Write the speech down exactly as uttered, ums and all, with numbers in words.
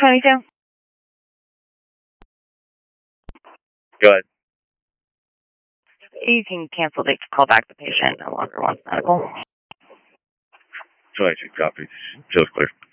twenty-two. Go ahead. You can cancel the call back. The patient no longer wants medical. twenty-two copies. Feels clear.